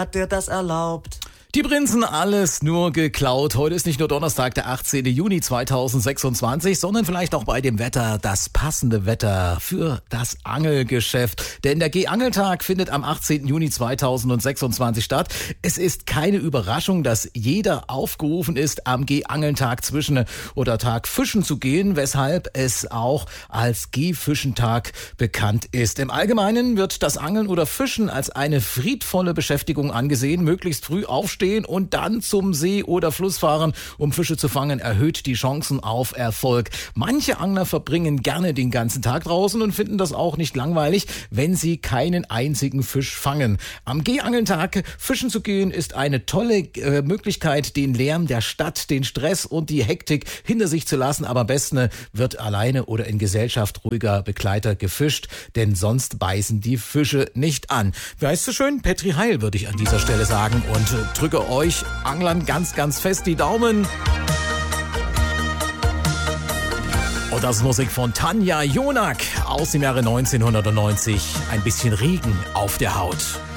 hat der das erlaubt? Die Prinzen, alles nur geklaut. Heute ist nicht nur Donnerstag, der 18. Juni 2026, sondern vielleicht auch bei dem Wetter das passende Wetter für das Angelgeschäft. Denn der G-Angeltag findet am 18. Juni 2026 statt. Es ist keine Überraschung, dass jeder aufgerufen ist, am G-Angeltag zwischen oder Tag fischen zu gehen, weshalb es auch als G-Fischentag bekannt ist. Im Allgemeinen wird das Angeln oder Fischen als eine friedvolle Beschäftigung angesehen. Möglichst früh aufstehen und dann zum See oder Fluss fahren, um Fische zu fangen, erhöht die Chancen auf Erfolg. Manche Angler verbringen gerne den ganzen Tag draußen und finden das auch nicht langweilig, wenn sie keinen einzigen Fisch fangen. Am G-Angeltag fischen zu gehen ist eine tolle Möglichkeit, den Lärm der Stadt, den Stress und die Hektik hinter sich zu lassen. Aber am besten wird alleine oder in Gesellschaft ruhiger Begleiter gefischt, denn sonst beißen die Fische nicht an. Wie heißt es so schön? Petri Heil, würde ich an dieser Stelle sagen, und drücke euch Anglern ganz, ganz fest die Daumen. Und das ist Musik von Tanja Jonak aus dem Jahre 1990. Ein bisschen Regen auf der Haut.